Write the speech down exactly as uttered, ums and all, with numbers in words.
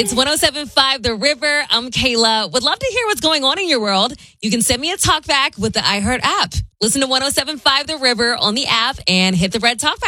It's one oh seven point five The River. I'm Kayla. Would love to hear what's going on in your world. You can send me a talk back with the iHeart app. Listen to one oh seven point five The River on the app and hit the red talk back.